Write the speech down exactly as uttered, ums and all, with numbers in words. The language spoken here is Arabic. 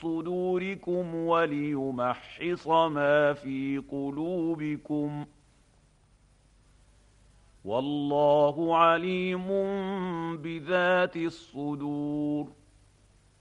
صدوركم وليمحص ما في قلوبكم، والله عليم بذات الصدور.